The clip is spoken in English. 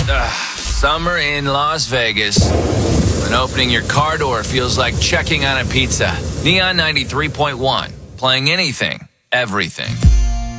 Summer in Las Vegas. When opening your car door feels like checking on a pizza. Neon 93.1. Playing anything, everything.